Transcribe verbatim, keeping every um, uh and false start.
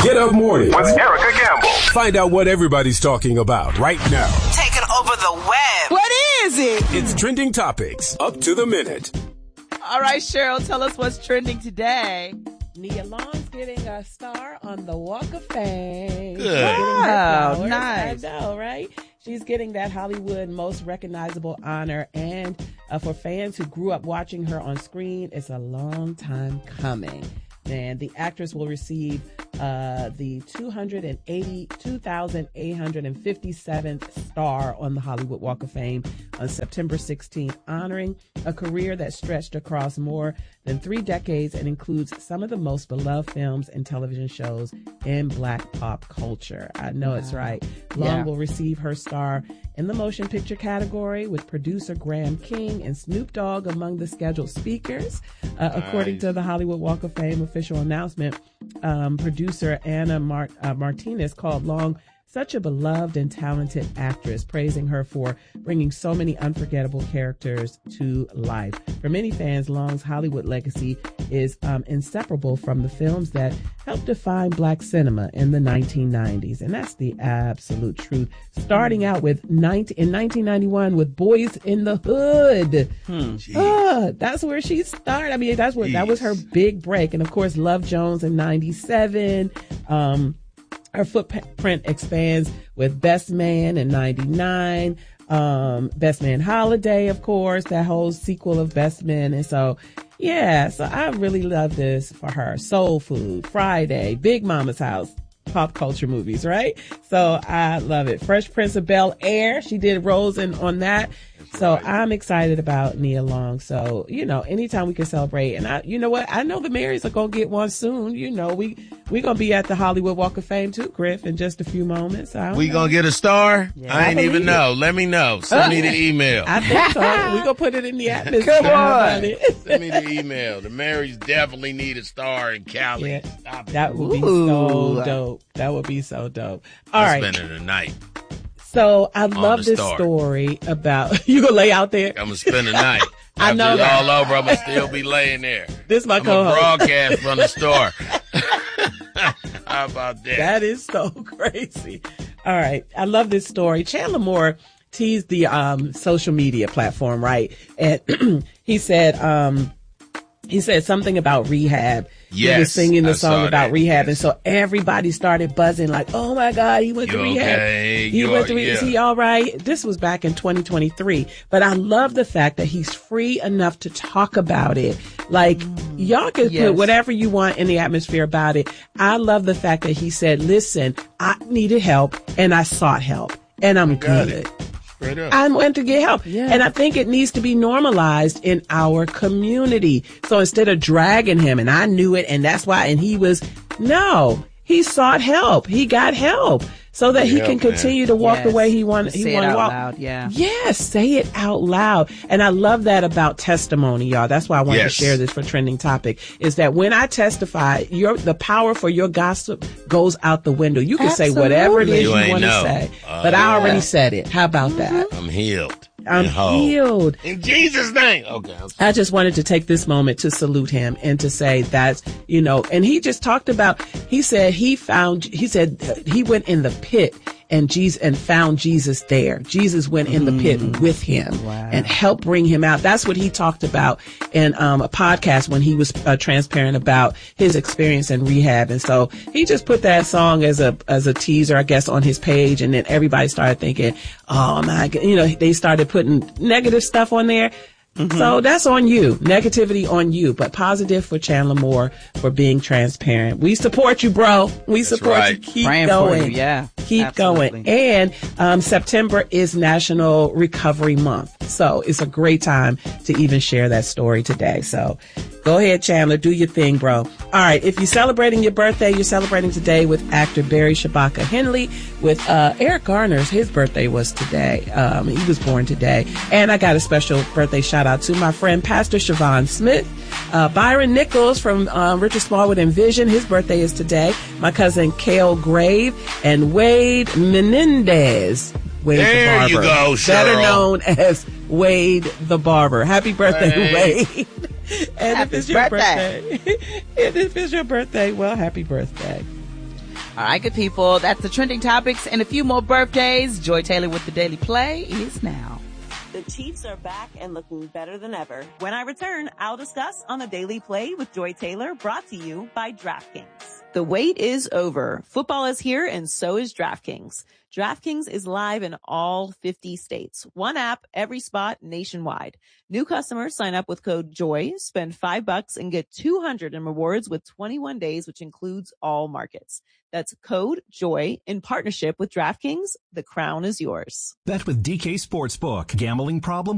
Get Up Morning with Erica Campbell. Find out what everybody's talking about right now. Taking over the web. What is it? It's Trending Topics, up to the minute. All right, Cheryl, tell us what's trending today. Nia Long's getting a star on the Walk of Fame. Good. Wow, nice. I know, right? She's getting that Hollywood most recognizable honor. And uh, for fans who grew up watching her on screen, it's a long time coming. And the actress will receive uh, the two hundred eighty-two thousand eight hundred fifty-seventh star on the Hollywood Walk of Fame on September sixteenth, honoring a career that stretched across more than three decades and includes some of the most beloved films and television shows in Black pop culture. I know wow. It's right. Long yeah. will receive her star in the motion picture category with producer Graham King and Snoop Dogg among the scheduled speakers. Uh, nice. According to the Hollywood Walk of Fame official announcement, um, producer Anna Mart- uh, Martinez called Long such a beloved and talented actress, praising her for bringing so many unforgettable characters to life. For many fans, Long's Hollywood legacy is um, inseparable from the films that helped define Black cinema in the nineteen nineties. And that's the absolute truth. Starting out with nineteen, in nineteen ninety-one with Boys in the Hood. Hmm. Uh, that's where she started. I mean, that's where Jeez. that was her big break. And of course, Love Jones in ninety-seven. Um, Her footprint expands with Best Man in ninety-nine, um, Best Man Holiday, of course, that whole sequel of Best Man. And so, yeah, so I really love this for her. Soul Food, Friday, Big Mama's House, pop culture movies, right? So I love it. Fresh Prince of Bel-Air, she did roles in on that. So I'm excited about Nia Long. So, you know, anytime we can celebrate. And I, you know what? I know the Marys are going to get one soon. You know, we, we going to be at the Hollywood Walk of Fame too, Griff, in just a few moments. We going to get a star? Yeah, I ain't I even it. know. Let me know. Send uh, me the email. I think so. We going to put it in the atmosphere. Come on. Send me the email. The Marys definitely need a star in Cali. Yeah, Stop that it. would be Ooh. so dope. That would be so dope. All I'm right. spending the night. So I love this star. story about you gonna lay out there. I'm gonna spend the night. I know it's that. all over. I'm gonna still be laying there. This is my I'm co-host. a broadcast from the store. How about that? That is so crazy. All right, I love this story. Chandler Moore teased the um, social media platform, right? And he said, um, he said something about rehab. Yes, he was singing the I song about that. rehab, yes. and so everybody started buzzing like, "Oh my God, he went you to rehab! Okay? He you went are, to rehab. yeah. Is he all right?" This was back in twenty twenty-three, but I love the fact that he's free enough to talk about it. Like mm, y'all can yes. put whatever you want in the atmosphere about it. I love the fact that he said, "Listen, I needed help, and I sought help, and I'm good." It. I went to get help. Yeah. And I think it needs to be normalized in our community. So instead of dragging him, and I knew it, and that's why, and he was, no, he sought help. He got help so that he help, can continue man. to walk yes. the way he wanted. He wanted to walk. Loud, yeah. Yes, say it out loud. And I love that about testimony, y'all. That's why I wanted yes. to share this for Trending Topic, is that when I testify, your the power for your gossip goes out the window. You can Absolutely. say whatever it is you, you want to say, uh, but I already yeah. said it. How about mm-hmm. that? I'm healed. I'm healed. In Jesus' name. Okay. I just wanted to take this moment to salute him and to say that, you know, and he just talked about, he said he found, he said he went in the pit and Jesus and found Jesus there. Jesus went in the pit mm. with him wow. and helped bring him out. That's what he talked about in um, a podcast when he was uh, transparent about his experience in rehab. And so he just put that song as a as a teaser, I guess, on his page. And then everybody started thinking, oh my God, you know, they started putting negative stuff on there. Mm-hmm. So that's on you. Negativity on you, but positive for Chandler Moore for being transparent. We support you, bro. We that's support right. you. Keep Praying going. For you, yeah. Keep Absolutely. going. And um, September is National Recovery Month. So it's a great time to even share that story today. So go ahead, Chandler. Do your thing, bro. All right. If you're celebrating your birthday, you're celebrating today with actor Barry Shabaka Henley. With uh, Eric Garner's, his birthday was today. Um, he was born today. And I got a special birthday shout out to my friend Pastor Siobhan Smith. Uh, Byron Nichols from uh, Richard Smallwood and Vision. His birthday is today. My cousin Cale Grave and Wade Menendez. Wade there the Barber. you go, Cheryl. Better known as Wade the Barber. Happy birthday, hey. Wade. And happy if it's your birthday. birthday, and if it's your birthday, well, happy birthday. All right, good people. That's the trending topics and a few more birthdays. Joy Taylor with the Daily Play is now. The Chiefs are back and looking better than ever. When I return, I'll discuss on the Daily Play with Joy Taylor, brought to you by DraftKings. The wait is over. Football is here, and so is DraftKings. DraftKings is live in all fifty states. One app, every spot, nationwide. New customers sign up with code JOY, spend five bucks, and get two hundred in rewards with twenty-one days, which includes all markets. That's code JOY in partnership with DraftKings. The crown is yours. Bet with D K Sportsbook. Gambling problem?